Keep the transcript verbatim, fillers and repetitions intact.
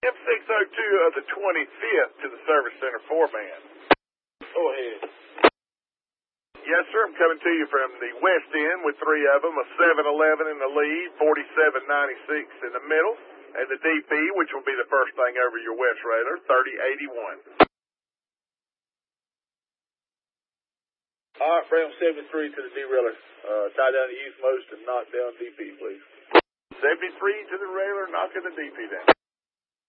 M six oh two of the twenty-fifth to the service center four man. Go ahead. Yes, sir. I'm coming to you from the west end with three of them, a seven eleven in the lead, forty-seven ninety-six in the middle, and the D P, which will be the first thing over your west railer, thirty eighty-one. All right, frame seventy-three to the derailer. Uh, tie down the east most and knock down D P, please. seventy-three to the railer, knocking the D P down.